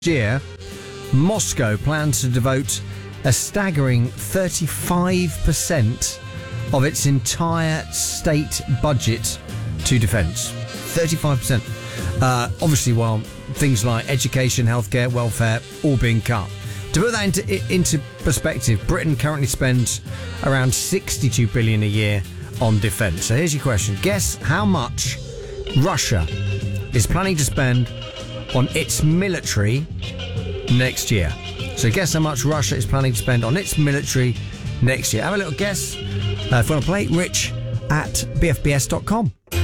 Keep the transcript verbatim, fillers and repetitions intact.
year, Moscow plans to devote a staggering thirty-five percent of its entire state budget to defence. thirty-five percent. Uh, obviously, while things like education, healthcare, welfare, all being cut. To put that into, into perspective, Britain currently spends around sixty-two billion dollars a year on defence. So here's your question. Guess how much Russia is planning to spend on its military next year. So guess how much Russia is planning to spend on its military next year. Have a little guess. Uh, if you want to play, rich at b f b s dot com.